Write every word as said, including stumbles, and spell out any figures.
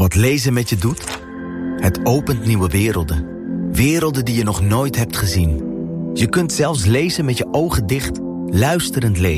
Wat lezen met je doet? Het opent nieuwe werelden. Werelden die je nog nooit hebt gezien. Je kunt zelfs lezen met je ogen dicht, luisterend lezen.